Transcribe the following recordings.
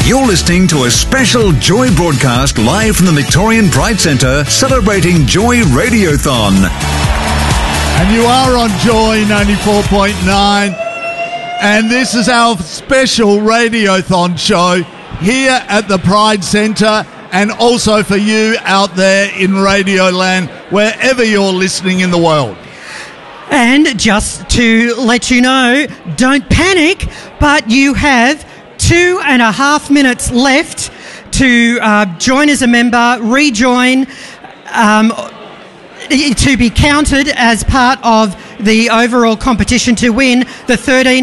You're listening to a special Joy broadcast live from the Victorian Pride Centre celebrating Joy Radiothon. And you are on Joy 94.9. And this is our special Radiothon show here at the Pride Centre, and also for you out there in Radioland, wherever you're listening in the world. And just to let you know, don't panic, but you have 2.5 minutes left to join as a member, rejoin, to be counted as part of the overall competition to win the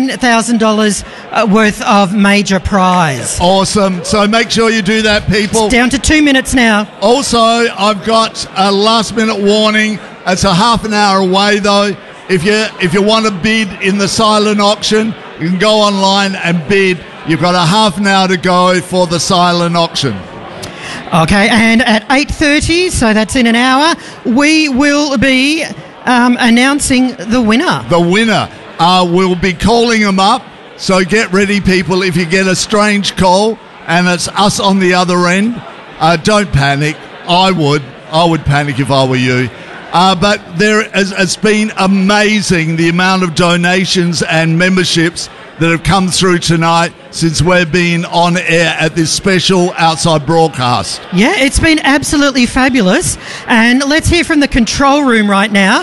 $13,000 worth of major prize. Awesome. So make sure you do that, people. It's down to 2 minutes now. Also, I've got a last-minute warning. It's a half an hour away, though. If you want to bid in the silent auction, you can go online and bid. You've got a half an hour to go for the silent auction. Okay, and at 8:30, so that's in an hour, we will be announcing the winner. The winner. We'll be calling them up, so get ready, people. If you get a strange call and it's us on the other end, don't panic. I would panic if I were you. But it's been amazing, the amount of donations and memberships that have come through tonight since we've been on air at this special outside broadcast. Yeah, it's been absolutely fabulous. And let's hear from the control room right now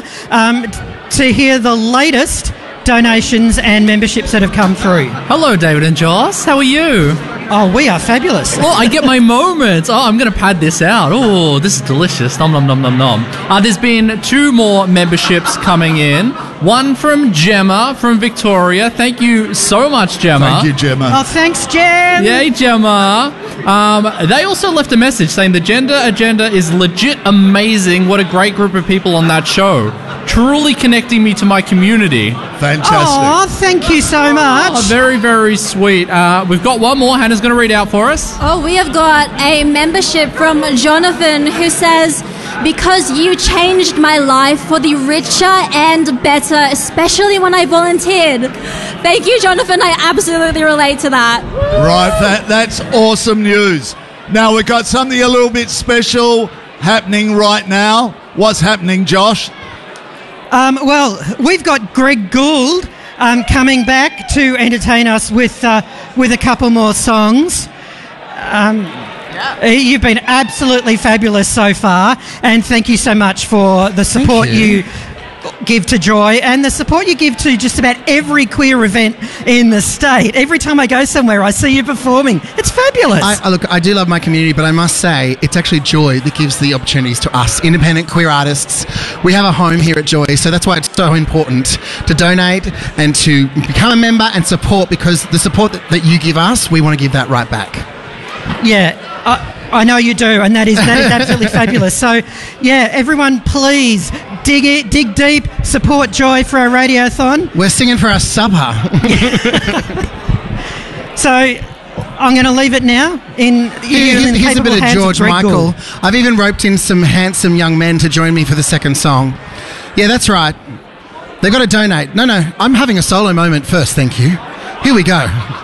to hear the latest donations and memberships that have come through. Hello, David and Joss. How are you? Oh, we are fabulous. Oh, I get my moments. Oh, I'm going to pad this out. Oh, this is delicious. Nom, nom, nom, nom, nom. There's been 2 more memberships coming in. One from Gemma from Victoria. Thank you so much, Gemma. Thank you, Gemma. Oh, thanks, Gem. Yay, Gemma. They also left a message saying the gender agenda is legit amazing. What a great group of people on that show. Truly connecting me to my community. Fantastic. Oh, thank you so much. Oh, very, very sweet. We've got one more. Hannah's going to read out for us. Oh, we have got a membership from Jonathan who says, because you changed my life for the richer and better, especially when I volunteered. Thank you, Jonathan. I absolutely relate to that. Right, that's awesome news. Now, we've got something a little bit special happening right now. What's happening, Josh? Well, we've got Greg Gould coming back to entertain us with a couple more songs. You've been absolutely fabulous so far, and thank you so much for the support you give to Joy and the support you give to just about every queer event in the state. Every time I go somewhere, I see you performing. It's fabulous. I do love my community, but I must say it's actually Joy that gives the opportunities to us, independent queer artists. We have a home here at Joy, so that's why it's so important to donate and to become a member and support, because the support that you give us, we want to give that right back. Yeah, I know you do, and that is absolutely fabulous. So, yeah, everyone, please dig deep, support Joy for our radiothon. We're singing for our supper. So, I'm going to leave it now. Here's a bit of George Michael. Gould. I've even roped in some handsome young men to join me for the second song. Yeah, that's right. They've got to donate. No, I'm having a solo moment first, thank you. Here we go.